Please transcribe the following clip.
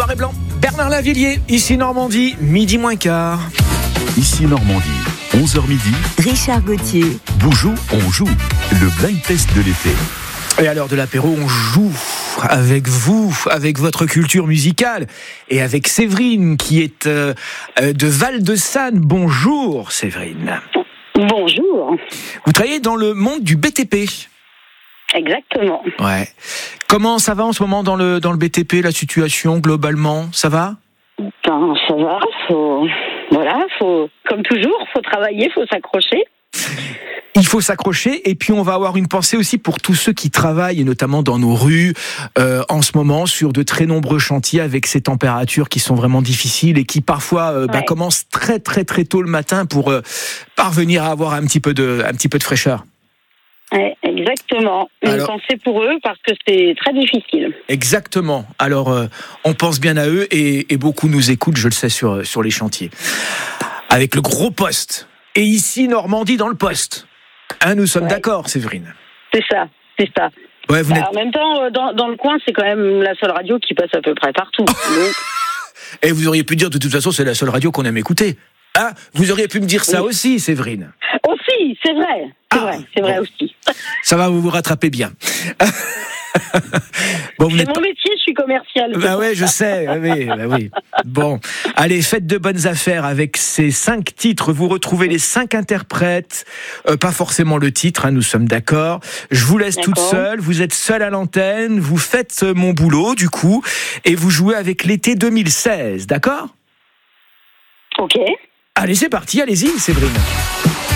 noir et blanc. Bernard Lavillier, ici Normandie, midi moins quart. Ici Normandie, 11h midi. Richard Gauthier. Boujou, on joue. Le blind test de l'été. Et à l'heure de l'apéro, on joue avec vous, avec votre culture musicale et avec Séverine qui est de Val-de-Sanne. Bonjour Séverine. Bonjour. Vous travaillez dans le monde du BTP. Exactement. Ouais. Comment ça va en ce moment dans le BTP, la situation globalement, ça va ? Ben, ça va, comme toujours, faut travailler, faut s'accrocher. Il faut s'accrocher et puis on va avoir une pensée aussi pour tous ceux qui travaillent et notamment dans nos rues en ce moment sur de très nombreux chantiers avec ces températures qui sont vraiment difficiles et qui parfois commencent très très très tôt le matin pour parvenir à avoir un petit peu de fraîcheur. Ouais, exactement. Une pensée pour eux parce que c'est très difficile. Exactement. Alors on pense bien à eux et beaucoup nous écoutent, je le sais, sur les chantiers. Avec le gros poste. Et ici Normandie dans le poste. Nous sommes d'accord, Séverine. C'est ça. Ouais, En même temps, dans le coin, c'est quand même la seule radio qui passe à peu près partout. Donc... Et vous auriez pu dire, de toute façon, c'est la seule radio qu'on aime écouter. Vous auriez pu me dire ça aussi, Séverine. Aussi, c'est vrai. C'est vrai aussi. Ça va, vous rattrapez bien. Bon, c'est mon métier, je suis commercial. Ouais, je sais. Oui. Bon, allez, faites de bonnes affaires avec ces 5 titres. Vous retrouvez les 5 interprètes, pas forcément le titre, nous sommes d'accord. Je vous laisse toute seule. Vous êtes seule à l'antenne. Vous faites mon boulot, du coup, et vous jouez avec l'été 2016, d'accord ? Ok. Allez, c'est parti. Allez-y, Séverine.